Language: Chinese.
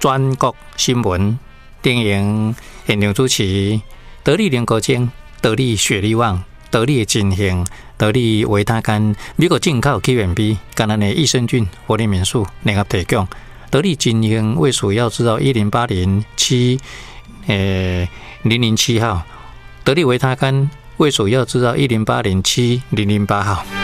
全国新闻电影现场主持，得力联国精，得力雪力旺，得力金兴，得力维他甘，美国进口 Q&B， 橄榄的益生菌活力民宿联合提供。得力金兴卫署要知道108070007号，得力维他甘卫署要知道108070008号。